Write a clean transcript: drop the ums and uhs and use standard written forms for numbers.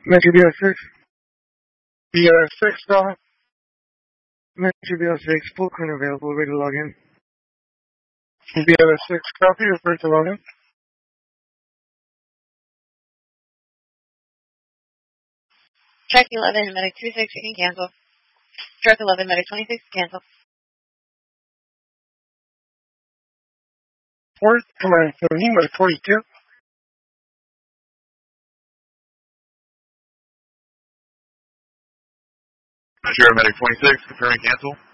Metro BO6. BO6, go. Metro BO6, full current available, ready to log in. BO6, copy, refer to log in. Track 11, Medic 26, you can cancel. Track 11, Medic 26, cancel. Port, command 17, Medic 42. Metro Medic 26, confirming cancel.